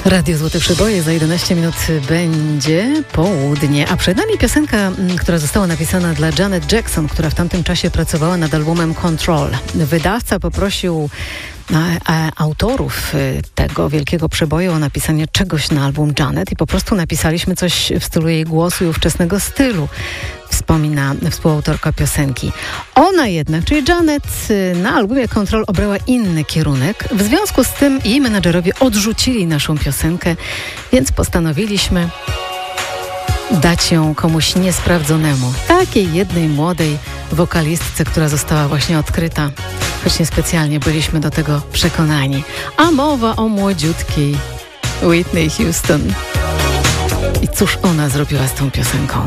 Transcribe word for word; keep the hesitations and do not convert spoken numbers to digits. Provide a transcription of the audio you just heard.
Radio Złote Przeboje, za jedenaście minut będzie południe, a przed nami piosenka, która została napisana dla Janet Jackson, która w tamtym czasie pracowała nad albumem Control. Wydawca poprosił a, a, autorów tego wielkiego przeboju o napisanie czegoś na album Janet i po prostu napisaliśmy coś w stylu jej głosu i ówczesnego stylu, wspomina współautorka piosenki. Ona jednak, czyli Janet, na albumie Control obrała inny kierunek. W związku z tym jej menadżerowie odrzucili naszą piosenkę, więc postanowiliśmy dać ją komuś niesprawdzonemu. Takiej jednej młodej wokalistce, która została właśnie odkryta, choć niespecjalnie byliśmy do tego przekonani. A mowa o młodziutkiej Whitney Houston. I cóż ona zrobiła z tą piosenką?